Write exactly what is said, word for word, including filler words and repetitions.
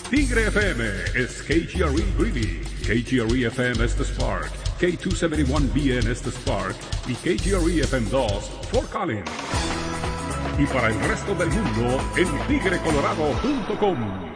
Tigre F M es K G R E Greeley, K G R E F M es The Spark, K doscientos setenta y uno B N es The Spark y K G R E F M dos Fort Collins. Y para el resto del mundo en tigre colorado punto com.